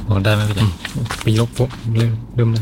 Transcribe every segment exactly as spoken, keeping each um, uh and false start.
บอกได้ไหมพี่ปีลบปุ๊บเริ่มเริ่มเลย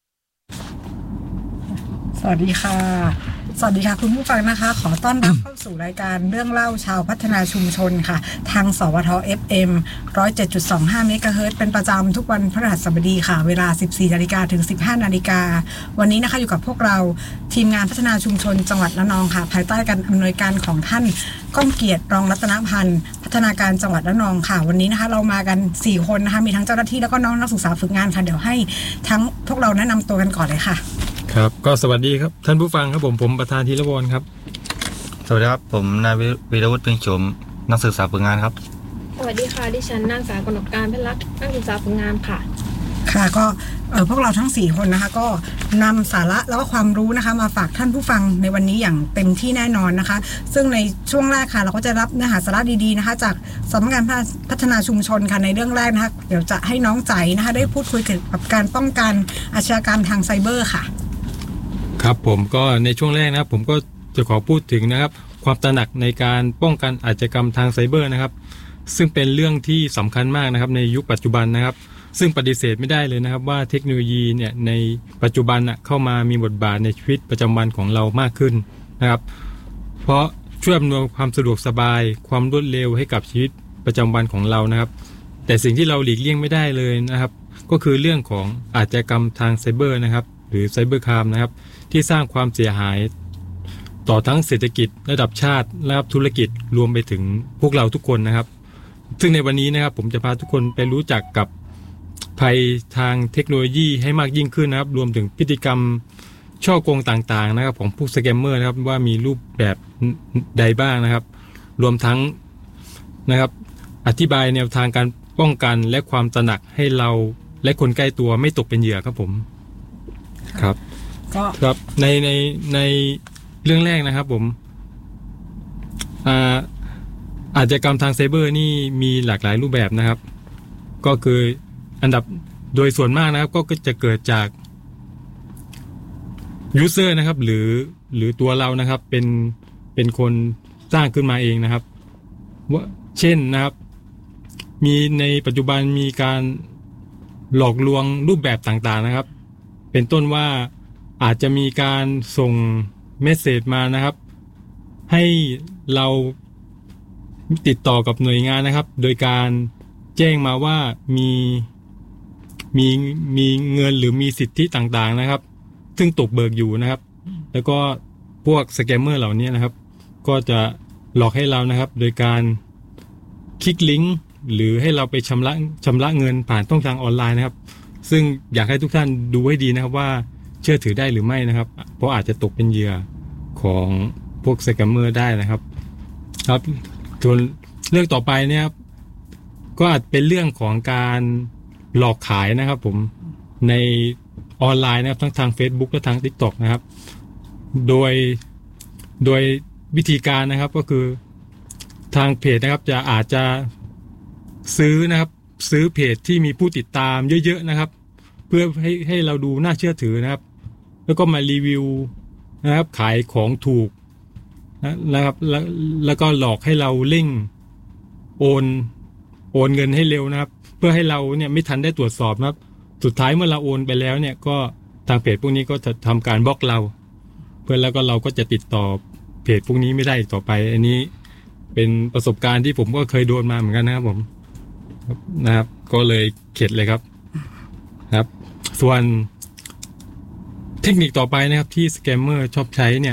สวัสดีค่ะสวัสดีค่ะคุณผู้ฟังนะคะขอต้อนรับเข้าสู่รายการเรื่องเล่าชาวพัฒนาชุมชนค่ะทางสวท เอฟ เอ็ม หนึ่งร้อยเจ็ดจุดสองห้า เมกะเฮิรตซ์เป็นประจำทุกวันพฤหัสบดีค่ะเวลา สิบสี่นาฬิกา ถึง สิบห้านาฬิกาวันนี้นะคะอยู่กับพวกเราทีมงานพัฒนาชุมชนจังหวัดระนองค่ะภายใต้การอำนวยการของท่านก้องเกียรติรองรัตนพันธ์พัฒนาการจังหวัดระนองค่ะวันนี้นะคะเรามากันสี่คนนะคะมีทั้งเจ้าหน้าที่แล้วก็น้องนักศึกษาฝึกงานค่ะเดี๋ยวให้ทั้งพวกเราแนะนำตัวกันก่อนเลยค่ะครับก็สวัสดีครับท่านผู้ฟังครับผมผมประธานธีรวรครับสวัสดีครับผมนายวีรวุฒิเพ็งโฉมนักศึกษาฝึกงานครับสวัสดีค่ะดิฉันนางสาวกนกการเพชรรักนักศึกษาฝึกงานค่ะค่ะก็เออพวกเราทั้งสี่คนนะคะก็นำสาระแล้วก็ความรู้นะคะมาฝากท่านผู้ฟังในวันนี้อย่างเต็มที่แน่นอนนะคะซึ่งในช่วงแรกค่ะเราก็จะรับเนื้อหาสาระดีๆนะคะจากสำนักงานพัฒนาชุมชนค่ะในเรื่องแรกนะคะเดี๋ยวจะให้น้องใจนะคะได้พูดคุยเกี่ยวกับการป้องกันอาชญากรรมทางไซเบอร์ค่ะครับผมก็ในช่วงแรกนะครับผมก็จะขอพูดถึงนะครับความตระหนักในการป้องกันอาชญากรรมทางไซเบอร์นะครับซึ่งเป็นเรื่องที่สำคัญมากนะครับในยุคปัจจุบันนะครับซึ่งปฏิเสธไม่ได้เลยนะครับว่าเทคโนโลยีเนี่ยในปัจจุบันเข้ามามีบทบาทในชีวิตประจำวันของเรามากขึ้นนะครับเพราะช่วยอำนวยความสะดวกสบายความรวดเร็วให้กับชีวิตประจำวันของเรานะครับแต่สิ่งที่เราหลีกเลี่ยงไม่ได้เลยนะครับก็คือเรื่องของอาชญากรรมทางไซเบอร์นะครับหรือไซเบอร์ครามนะครับที่สร้างความเสียหายต่อทั้งเศรษฐกิจระดับชาติและธุรกิจรวมไปถึงพวกเราทุกคนนะครับซึ่งในวันนี้นะครับผมจะพาทุกคนไปรู้จักกับภัยทางเทคโนโลยีให้มากยิ่งขึ้นนะครับรวมถึงพฤติกรรมช่อโกงต่างๆนะครับของพวกสแกมเมอร์นะครับว่ามีรูปแบบใดบ้างนะครับรวมทั้งนะครับอธิบายแนวทางการป้องกันและความตระหนักให้เราและคนใกล้ตัวไม่ตกเป็นเหยื่อครับผมครับครับในในในเรื่องแรกนะครับผมอ่าอาชญากรรมทางไซเบอร์นี่มีหลากหลายรูปแบบนะครับก็คืออันดับโดยส่วนมากนะครับก็จะเกิดจากยูเซอร์นะครับหรือหรือตัวเรานะครับเป็นเป็นคนสร้างขึ้นมาเองนะครับว่าเช่นนะครับมีในปัจจุบันมีการหลอกลวงรูปแบบต่างๆนะครับเป็นต้นว่าอาจจะมีการส่งเมสเสจมานะครับให้เราติดต่อกับหน่วยงานนะครับโดยการแจ้งมาว่ามีมีมีเงินหรือมีสิทธิต่างๆนะครับซึ่งตกเบิกอยู่นะครับแล้วก็พวกสแกมเมอร์เหล่านี้นะครับก็จะหลอกให้เรานะครับโดยการคลิกลิงก์หรือให้เราไปชำระชำระเงินผ่านช่องทางออนไลน์นะครับซึ่งอยากให้ทุกท่านดูให้ดีนะครับว่าเชื่อถือได้หรือไม่นะครับเพราะอาจจะตกเป็นเหยื่อของพวกสแกมเมอร์ได้นะครับครับส่วนเรื่องต่อไปเนี่ยครับก็อาจเป็นเรื่องของการหลอกขายนะครับผมในออนไลน์นะครับทั้งทาง Facebook และทาง TikTok นะครับโดยโดยวิธีการนะครับก็คือทางเพจนะครับจะอาจจะซื้อนะครับซื้อเพจที่มีผู้ติดตามเยอะๆนะครับเพื่อให้ให้เราดูน่าเชื่อถือนะครับแล้วก็มารีวิวนะครับขายของถูกนะครับแล้วแล้วก็หลอกให้เราเร่งโอนโอนเงินให้เร็วนะครับเพื่อให้เราเนี่ยไม่ทันได้ตรวจสอบนะครับสุดท้ายเมื่อเราโอนไปแล้วเนี่ยก็ทางเพจพวกนี้ก็จะทำการบล็อกเราเพื่อแล้วก็เราก็จะติดต่อเพจพวกนี้ไม่ได้ต่อไปอันนี้เป็นประสบการณ์ที่ผมก็เคยโดนมาเหมือนกันนะครับผมนะครับก็เลยเข็ดเลยครับครับส่วนเทคนิคต่อไปนะครับที่สแกมเมอร์ชอบใช้เนี่ย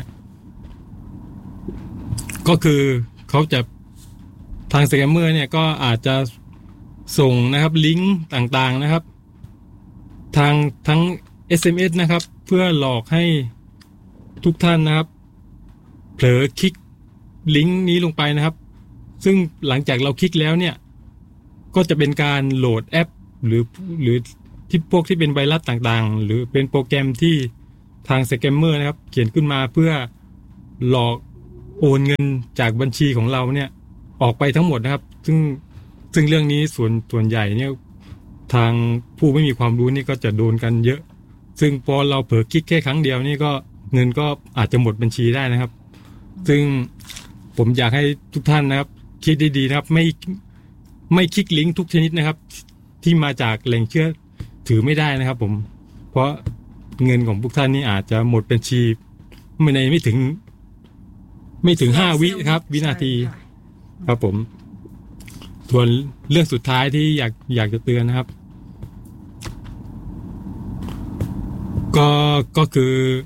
ก็คือเขาจะทางสแกมเมอร์เนี่ยก็อาจจะส่งนะครับลิงก์ต่างๆนะครับทางทั้ง เอส เอ็ม เอส นะครับเพื่อหลอกให้ทุกท่านนะครับเผลอคลิกลิงก์นี้ลงไปนะครับซึ่งหลังจากเราคลิกแล้วเนี่ยก็จะเป็นการโหลดแอปหรือหรือที่พวกที่เป็นไวรัสต่างๆหรือเป็นโปรแกรมที่ทางสแกมเมอร์นะครับเขียนขึ้นมาเพื่อหลอกโอนเงินจากบัญชีของเราเนี่ยออกไปทั้งหมดนะครับซึ่งซึ่งเรื่องนี้ส่วนส่วนใหญ่เนี่ยทางผู้ไม่มีความรู้นี่ก็จะโดนกันเยอะซึ่งพอเราเผลอคลิกแค่ครั้งเดียวนี่ก็เงินก็อาจจะหมดบัญชีได้นะครับซึ่งผมอยากให้ทุกท่านนะครับคิดดีๆนะครับไม่ไม่คลิกลิงก์ทุกชนิดนะครับที่มาจากแหล่งเชื่อถือไม่ได้นะครับ ผมเพราะเงินของพวกท่านนี่อาจจะหมดบัญชีไม่ในไม่ถึง ไม่ถึงห้าวิครับ วินาทีครับผมส่วนเรื่องสุดท้ายที่อยากอยากจะเตือนนะครับ ก็ก็คือ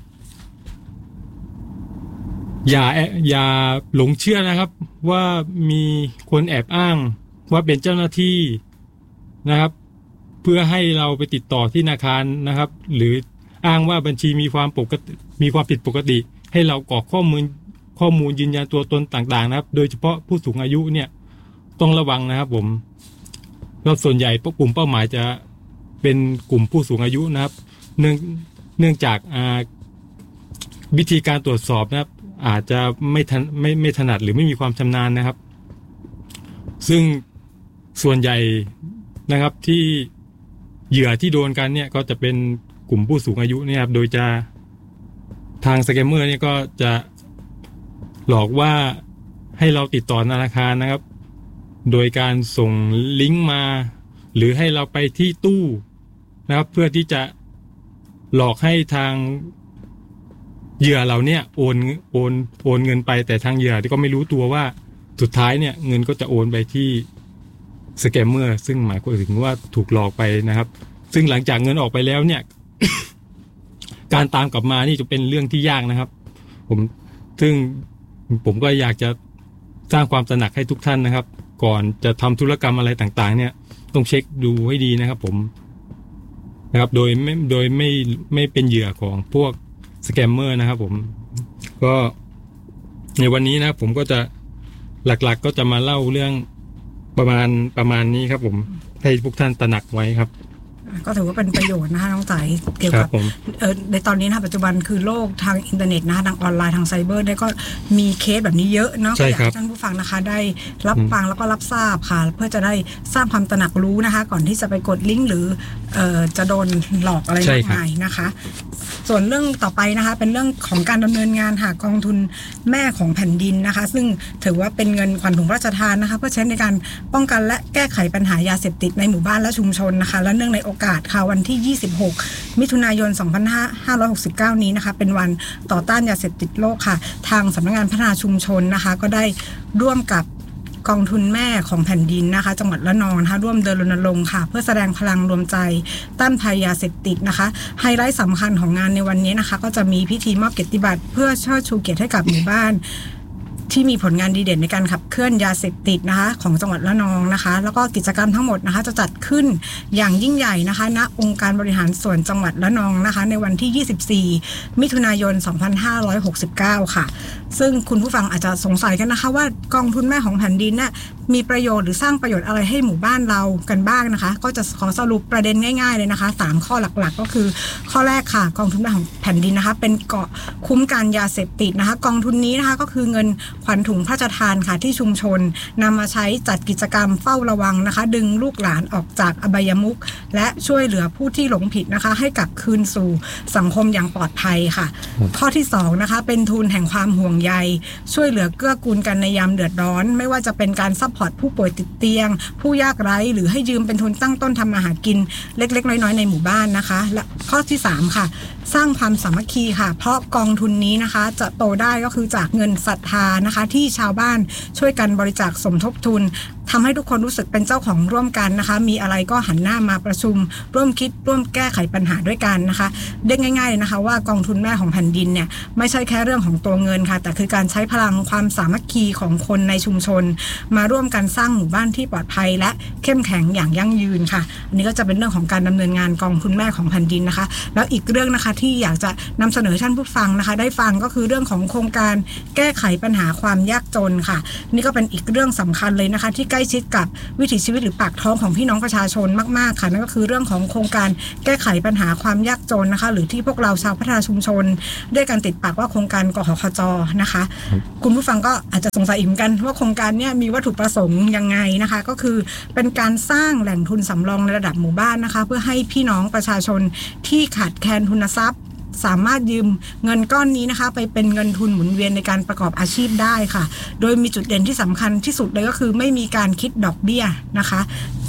อย่าอย่าหลงเชื่อนะครับ ว่ามีคนแอบอ้างว่าเป็นเจ้าหน้าที่นะครับ เพื่อให้เราไปติดต่อที่ธนาคารนะครับ หรืออ้างว่าบัญชีมีความปกติมีความผิดปกติให้เรากรอกข้อมูลข้อมูลยืนยันตัวตนต่างๆนะครับ โดยเฉพาะผู้สูงอายุเนี่ยต้องระวังนะครับ ผมเราส่วนใหญ่พวกกลุ่มเป้าหมายจะเป็นกลุ่มผู้สูงอายุนะครับ เนื่องเนื่องจากอ่าวิธีการตรวจสอบนะครับ อาจจะไม่ทันไม่ไม่ถนัดหรือไม่มีความชำนาญนะครับ ซึ่งส่วนใหญ่นะครับที่เหยื่อที่โดนกันเนี่ยก็จะเป็นกลุ่มผู้สูงอายุเนี่ยครับโดยจะทางสแกมเมอร์เนี่ยก็จะหลอกว่าให้เราติดต่อธนาคารนะครับ โดยการส่งลิงก์มาหรือให้เราไปที่ตู้นะครับ เพื่อที่จะหลอกให้ทางเหยื่อเราเนี่ยโอนโอนโอนเงินไปแต่ทางเหยื่อที่ก็ไม่รู้ตัวว่าสุดท้ายเนี่ยเงินก็จะโอนไปที่สแกมเมอร์ซึ่งหมายความถึงว่าถูกหลอกไปนะครับ ซึ่งหลังจากเงินออกไปแล้วเนี่ย การตามกลับมานี่จะเป็นเรื่องที่ยากนะครับ ผมซึ่งผมก็อยากจะสร้างความตระหนักให้ทุกท่านนะครับ ก่อนจะทำธุรกรรมอะไรต่างๆเนี่ยต้องเช็คดูให้ดีนะครับ ผมนะครับโดยไม่โดยไม่ไม่เป็นเหยื่อของพวกสแกมเมอร์นะครับ ผมก็ในวันนี้นะครับผมก็จะหลักๆก็จะมาเล่าเรื่องประมาณประมาณนี้ครับ ผมให้พวกท่านตระหนักไว้ครับก็ถือว่าเป็นประโยชน์นะคะน้องจ๋าเกี่ยวกับเออในตอนนี้นะคะปัจจุบันคือโลกทางอินเทอร์เน็ตนะคะทางออนไลน์ทางไซเบอร์ได้ก็มีเคสแบบนี้เยอะเนาะใช่ครับอยากให้ท่านผู้ฟังนะคะได้รับฟังแล้วก็รับทราบค่ะเพื่อจะได้สร้างความตระหนักรู้นะคะ ก่อนที่จะไปกดลิงก์หรือเอ่อจะโดนหลอกอะไรมากมายนะคะ ส่วนเรื่องต่อไปนะคะเป็นเรื่องของการดำเนินงานหากองทุนแม่ของแผ่นดินนะคะ ซึ่งถือว่าเป็นเงินขวัญถุงพระราชทานนะคะเพื่อใช้ในการป้องกันและแก้ไขปัญหายาเสพติดในหมู่บ้านและชุมชนนะคะและเนื่องในโอกาสค่ะวันที่ยี่สิบหกมิถุนายนสองพันห้าร้อยหกสิบเก้านี้นะคะเป็นวันต่อต้านยาเสพติดโลกค่ะทางสำนักงานพัฒนาชุมชนนะคะก็ได้ร่วมกับกองทุนแม่ของแผ่นดินนะคะจังหวัดระนองนะคะร่วมเดินรณรงค์ค่ะเพื่อแสดงพลังรวมใจต้านภัยยาเสพติดนะคะไฮไลท์สำคัญของงานในวันนี้นะคะก็จะมีพิธีมอบเกียรติบัตรเพื่อเชิดชูเกียรติให้กับหมู่บ้านที่มีผลงานดีเด่นในการขับเคลื่อนยาเสพติดนะคะของจังหวัดระนองนะคะแล้วก็กิจกรรมทั้งหมดนะคะจะจัดขึ้นอย่างยิ่งใหญ่นะคะณองค์การบริหารส่วนจังหวัดระนองนะคะในวันที่ยี่สิบสี่มิถุนายนสองพันห้าร้อยหกสิบเก้าค่ะซึ่งคุณผู้ฟังอาจจะสงสัยกันนะคะว่ากองทุนแม่ของแผ่นดินน่ะมีประโยชน์หรือสร้างประโยชน์อะไรให้หมู่บ้านเรากันบ้างนะคะก็จะขอสรุปประเด็นง่ายๆเลยนะคะสามข้อหลักๆก็คือข้อแรกค่ะกองทุนแม่ของแผ่นดินนะคะเป็นเกราะคุ้มกันยาเสพติดนะคะกองทุนนี้นะคะก็คือเงินขวัญถุงพระราชทานค่ะที่ชุมชนนำมาใช้จัดกิจกรรมเฝ้าระวังนะคะดึงลูกหลานออกจากอบายมุขและช่วยเหลือผู้ที่หลงผิดนะคะให้กลับคืนสู่สังคมอย่างปลอดภัยค่ะข้อที่สองนะคะเป็นทุนแห่งความห่วงใยช่วยเหลือเกื้อกูลกันในยามเดือดร้อนไม่ว่าจะเป็นการซัพพอร์ตผู้ป่วยติดเตียงผู้ยากไร้หรือให้ยืมเป็นทุนตั้งต้นทำมาหากินเล็กๆน้อยๆในหมู่บ้านนะคะและข้อที่สามค่ะสร้างความสามัคคีค่ะเพราะกองทุนนี้นะคะจะโตได้ก็คือจากเงินศรัทธานะคะที่ชาวบ้านช่วยกันบริจาคสมทบทุนทำให้ทุกคนรู้สึกเป็นเจ้าของร่วมกันนะคะมีอะไรก็หันหน้ามาประชุมร่วมคิดร่วมแก้ไขปัญหาด้วยกันนะคะเรียกง่ายๆเลยนะคะว่ากองทุนแม่ของแผ่นดินเนี่ยไม่ใช่แค่เรื่องของตัวเงินค่ะแต่คือการใช้พลังความสามัคคีของคนในชุมชนมาร่วมกันสร้างหมู่บ้านที่ปลอดภัยและเข้มแข็งอย่างยั่งยืนค่ะอันนี้ก็จะเป็นเรื่องของการดำเนินงานกองทุนแม่ของแผ่นดินนะคะแล้วอีกเรื่องนะคะที่อยากจะนำเสนอท่านผู้ฟังนะคะได้ฟังก็คือเรื่องของโครงการแก้ไขปัญหาความยากจนค่ะนี่ก็เป็นอีกเรื่องสำคัญเลยนะคะที่ใกล้ชิดกับวิถีชีวิตหรือปากท้องของพี่น้องประชาชนมากๆค่ะนั่นก็คือเรื่องของโครงการแก้ไขปัญหาความยากจนนะคะหรือที่พวกเราชาวพัฒนาชุมชนด้วยกันติดปากว่าโครงการกหคจนะคะคุณผู้ฟังก็อาจจะสงสัยอีกเหมือนกันว่าโครงการนี้มีวัตถุประสงค์ยังไงนะคะก็คือเป็นการสร้างแหล่งทุนสำรองในระดับหมู่บ้านนะคะเพื่อให้พี่น้องประชาชนที่ขาดแคลนทุนทรัพย์สามารถยืมเงินก้อนนี้นะคะไปเป็นเงินทุนหมุนเวียนในการประกอบอาชีพได้ค่ะโดยมีจุดเด่นที่สำคัญที่สุดเลยก็คือไม่มีการคิดดอกเบี้ยนะคะ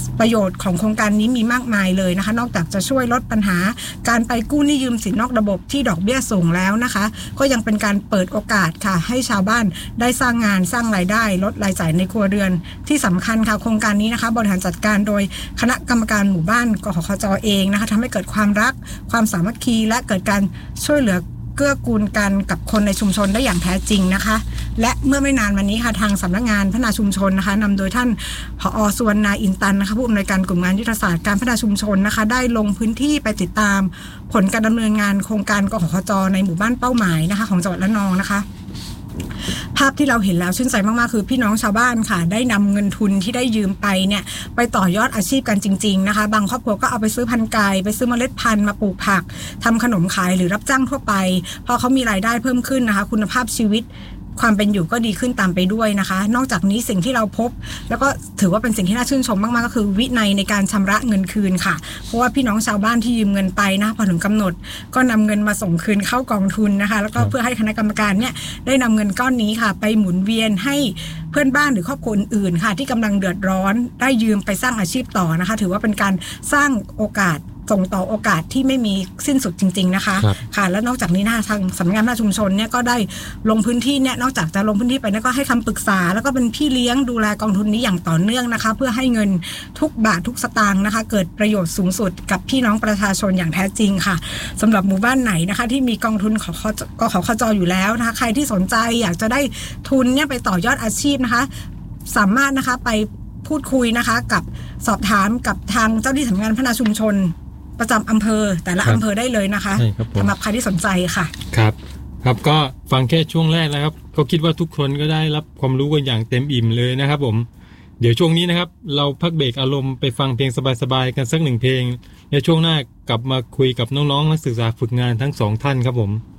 ประโยชน์ของโครงการนี้มีมากมายเลยนะคะนอกจากจะช่วยลดปัญหาการไปกู้หนี้ยืมสินนอกระบบที่ดอกเบี้ยสูงแล้วนะคะก็ยังเป็นการเปิดโอกาสค่ะให้ชาวบ้านได้สร้างงานสร้างรายได้ลดรายจ่ายในครัวเรือนที่สำคัญค่ะโครงการนี้นะคะบริหารจัดการโดยคณะกรรมการหมู่บ้านกขจ.เองนะคะทำให้เกิดความรักความสามัคคีและเกิดการช่วยเหลือเกื้อกูลกันกับคนในชุมชนได้อย่างแท้จริงนะคะและเมื่อไม่นานมานี้ค่ะทางสำนักงานพัฒนาชุมชนนะคะนำโดยท่านผอ.สุวรรณาอินตันนะคะผู้อำนวยการกลุ่มงานยุทธศาสตร์การพัฒนาชุมชนนะคะได้ลงพื้นที่ไปติดตามผลการดำเนินงานโครงการกขจ.ในหมู่บ้านเป้าหมายนะคะของจังหวัดระนองนะคะภาพที่เราเห็นแล้วชื่นใจมากๆคือพี่น้องชาวบ้านค่ะได้นำเงินทุนที่ได้ยืมไปเนี่ยไปต่อยอดอาชีพกันจริงๆนะคะบางครอบครัวก็เอาไปซื้อพันธุ์ไก่ไปซื้อเมล็ดพันธุ์มาปลูกผักทำขนมขายหรือรับจ้างทั่วไปพอเขามีรายได้เพิ่มขึ้นนะคะคุณภาพชีวิตความเป็นอยู่ก็ดีขึ้นตามไปด้วยนะคะนอกจากนี้สิ่งที่เราพบแล้วก็ถือว่าเป็นสิ่งที่น่าชื่นชมมากๆก็คือวินัยในการชำระเงินคืนค่ะเพราะว่าพี่น้องชาวบ้านที่ยืมเงินไปนะพอถึงกำหนดก็นำเงินมาส่งคืนเข้ากองทุนนะคะแล้วก็เพื่อให้คณะกรรมการเนี่ยได้นำเงินก้อนนี้ค่ะไปหมุนเวียนให้เพื่อนบ้านหรือครอบครัวอื่นๆค่ะที่กำลังเดือดร้อนได้ยืมไปสร้างอาชีพต่อนะคะถือว่าเป็นการสร้างโอกาสส่งต่อโอกาสที่ไม่มีสิ้นสุดจริงๆนะคะค่ะแล้วนอกจากนี้นะคะทางสำนักงานพัฒนาชุมชนเนี่ยก็ได้ลงพื้นที่เนี่ยนอกจากจะลงพื้นที่ไปแล้วก็ให้คำปรึกษาแล้วก็เป็นพี่เลี้ยงดูแลกองทุนนี้อย่างต่อเนื่องนะคะเพื่อให้เงินทุกบาททุกสตางค์นะคะเกิดประโยชน์สูงสุดกับพี่น้องประชาชนอย่างแท้จริงค่ะสำหรับหมู่บ้านไหนนะคะที่มีกองทุนของกขจ.อยู่แล้วนะคะใครที่สนใจอยากจะได้ทุนเนี่ยไปต่อยอดอาชีพนะคะสามารถนะคะไปพูดคุยนะคะกับสอบถามกับทางเจ้าหน้าที่สำนักงานพัฒนาชุมชนประจำอำเภอแต่ละอำเภอได้เลยนะคะสำหรับใครที่สนใจค่ะครับครับก็ฟังแค่ช่วงแรกนะครับก็คิดว่าทุกคนก็ได้รับความรู้กันอย่างเต็มอิ่มเลยนะครับผมเดี๋ยวช่วงนี้นะครับเราพักเบรกอารมณ์ไปฟังเพลงสบายๆกันสักหนึ่งเพลงและช่วงหน้ากลับมาคุยกับน้องๆนักศึกษาฝึกงานทั้งสองท่านครับผม